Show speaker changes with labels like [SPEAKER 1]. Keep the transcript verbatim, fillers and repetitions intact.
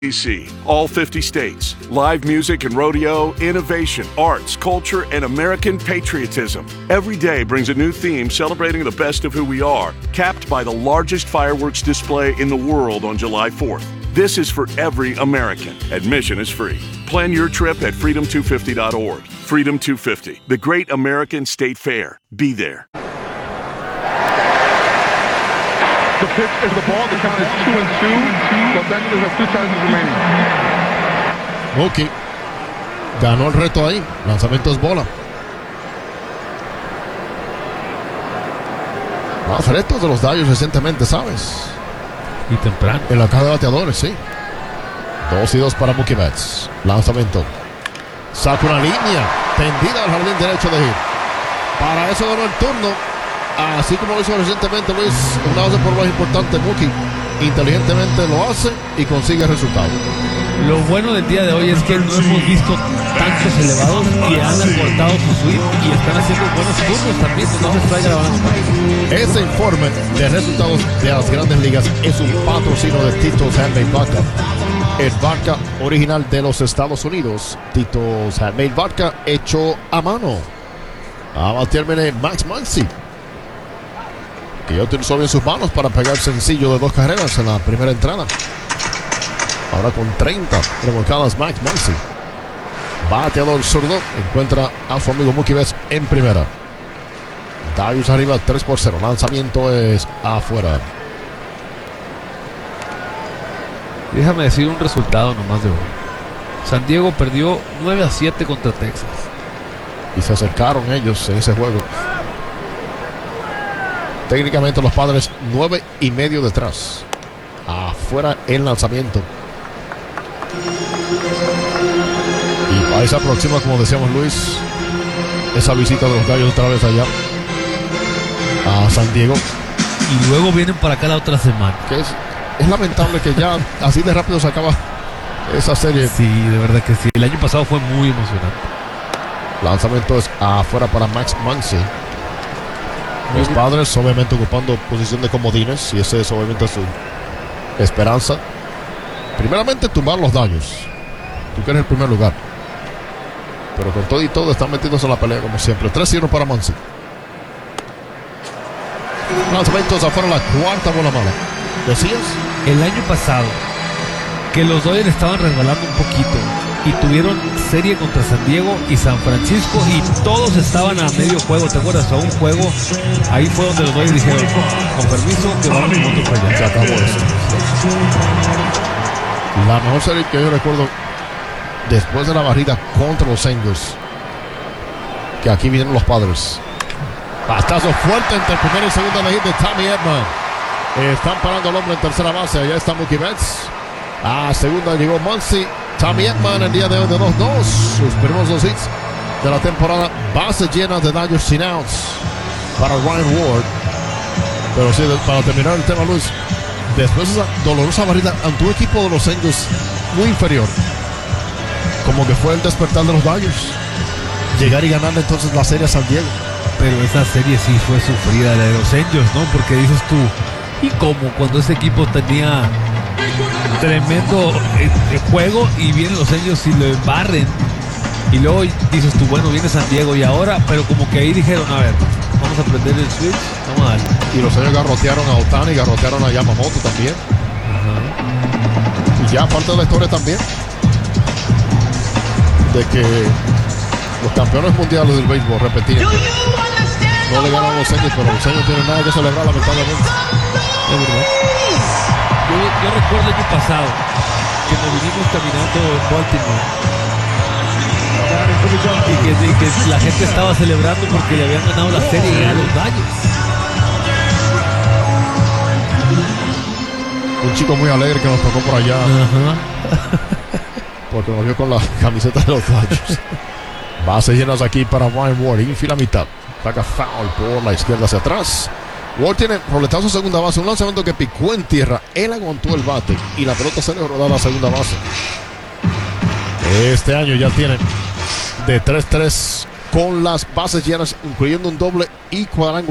[SPEAKER 1] D C, all fifty states, live music and rodeo, innovation, arts, culture, and American patriotism. Every day brings a new theme celebrating the best of who we are, capped by the largest fireworks display in the world on July fourth. This is for every American. Admission is free. Plan your trip at freedom two fifty dot org. Freedom two fifty, the great American state fair. Be there.
[SPEAKER 2] The pitch is the ball. The count is two and two. Los Angeles have two chances remaining.
[SPEAKER 3] Mookie ganó el reto ahí. Lanzamiento es bola. Más retos de los Dodgers recientemente, ¿sabes?
[SPEAKER 4] Y temprano.
[SPEAKER 3] En la caja de bateadores, sí. Dos y dos para Mookie Betts. Lanzamiento. Saca una línea tendida al jardín derecho de Gil. Para eso ganó el turno. Así como lo hizo recientemente Luis, una base por más importante, Mookie inteligentemente lo hace y consigue el resultado.
[SPEAKER 4] Lo bueno del día de hoy es que no hemos visto tantos elevados y han acortado su swing y están haciendo buenos turnos también, no se está grabando.
[SPEAKER 3] Ese informe de resultados de las grandes ligas es un patrocinio de Tito's Handmade Vodka, el vodka original de los Estados Unidos. Tito's Handmade Vodka hecho a mano. A batir viene Max Muncy, que ya utilizó bien sus manos para pegar sencillo de dos carreras en la primera entrada. Ahora con treinta remolcadas Max Muncy. Bateador zurdo encuentra a su amigo Mookie Betts en primera. Darius arriba tres por cero. Lanzamiento es afuera.
[SPEAKER 4] Déjame decir un resultado nomás de hoy. San Diego perdió nueve a siete contra Texas.
[SPEAKER 3] Y se acercaron ellos en ese juego. Técnicamente los Padres nueve y medio detrás. Afuera el lanzamiento. Y ahí se aproxima, como decíamos Luis, esa visita de los Gallos otra vez allá a San Diego.
[SPEAKER 4] Y luego vienen para acá la otra semana.
[SPEAKER 3] Que es, es lamentable que ya así de rápido se acaba esa serie.
[SPEAKER 4] Sí, de verdad que sí. El año pasado fue muy emocionante.
[SPEAKER 3] Lanzamiento es afuera para Max Muncy. Los Padres obviamente ocupando posición de comodines, y ese es obviamente su esperanza. Primeramente tumbar los daños. Tú quieres el primer lugar, pero con todo y todo están metidos en la pelea como siempre. tres cero para Muncy. Lanzamientos afuera, la cuarta bola mala. ¿Decías?
[SPEAKER 4] El año pasado que los Dodgers estaban resbalando un poquito y tuvieron serie contra San Diego y San Francisco y todos estaban a medio juego, ¿te acuerdas? A un juego, ahí fue donde los Dodgers dijeron, con permiso, que vamos un otro para allá.
[SPEAKER 3] Se acabó esto. La mejor serie que yo recuerdo después de la barrida contra los Angels, que aquí vienen los Padres. Bastazo fuerte entre primera y segunda de hit de Tommy Edman. Están parando al hombre en tercera base. Allá está Mookie Betts. A segunda llegó Muncy. Tommy Edman el día de hoy de dos dos. Sus primeros dos hits de la temporada. Base llena de Dodgers sin outs para Ryan Ward. Pero sí, para terminar el tema, Luis, después de esa dolorosa barrida ante un equipo de los Angels muy inferior, como que fue el despertar de los Dodgers. Llegar y ganar entonces la serie a San Diego.
[SPEAKER 4] Pero esa serie sí fue sufrida, la de los Angels, ¿no? Porque dices tú, ¿y cómo? Cuando ese equipo tenía tremendo eh, eh, juego y vienen los Angels y lo embarren. Y luego dices tú, bueno, viene San Diego y ahora, pero como que ahí dijeron, a ver, vamos a prender el switch, vamos a darle.
[SPEAKER 3] Y los Angels garrotearon a Ohtani, garrotearon a Yamamoto también. Uh-huh. Y ya aparte de la historia también, de que los campeones mundiales del béisbol repetían. No le ganan a los Angels, pero los Angels no tienen nada que celebrar, lamentablemente.
[SPEAKER 4] Es verdad. Yo, yo recuerdo el año pasado que nos vinimos caminando en Baltimore y que, y que la gente estaba celebrando porque le habían ganado la serie a los Dodgers.
[SPEAKER 3] Un chico muy alegre que nos tocó por allá.
[SPEAKER 4] Uh-huh.
[SPEAKER 3] Porque nos vio con la camiseta de los Dodgers. Bases llenas aquí para Ryan Ward. Infield a mitad. Saca foul por la izquierda hacia atrás. Ward tiene roletazo a segunda base. Un lanzamiento que picó en tierra. Él aguantó el bate y la pelota se le rodó a la segunda base. Este año ya tiene de tres tres con las bases llenas, incluyendo un doble y cuadrangular.